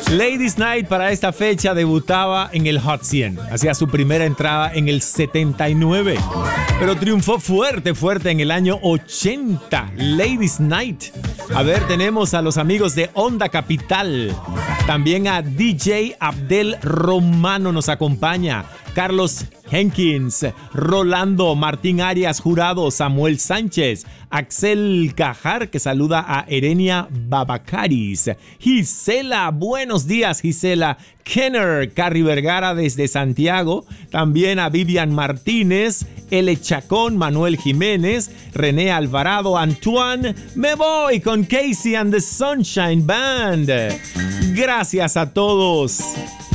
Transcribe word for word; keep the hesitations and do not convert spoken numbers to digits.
Ladies Night para esta fecha debutaba en el Hot cien. Hacía su primera entrada en el setenta y nueve. Pero triunfó fuerte, fuerte en el año ochenta. Ladies Night. A ver, tenemos a los amigos de Onda Capital. También a D J Abdel Romano nos acompaña. Carlos Jenkins, Rolando, Martín Arias Jurado, Samuel Sánchez, Axel Cajar, que saluda a Erenia Babacaris, Gisela, buenos días Gisela, Kenner, Carri Vergara desde Santiago, también a Vivian Martínez, L. Chacón, Manuel Jiménez, René Alvarado, Antoine, me voy con Casey and the Sunshine Band. Gracias a todos.